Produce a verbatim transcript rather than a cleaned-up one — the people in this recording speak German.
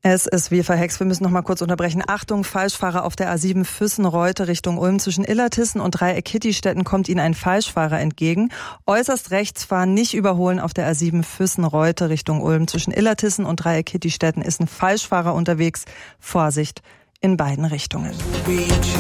Es ist wie verhext, wir müssen noch mal kurz unterbrechen. Achtung, Falschfahrer auf der A sieben Füssen-Reute Richtung Ulm. Zwischen Illertissen und Dreieck-Kittistetten kommt Ihnen ein Falschfahrer entgegen. Äußerst rechts fahren, nicht überholen auf der A sieben Füssen-Reute Richtung Ulm. Zwischen Illertissen und Dreieck-Kittistetten ist ein Falschfahrer unterwegs. Vorsicht in beiden Richtungen.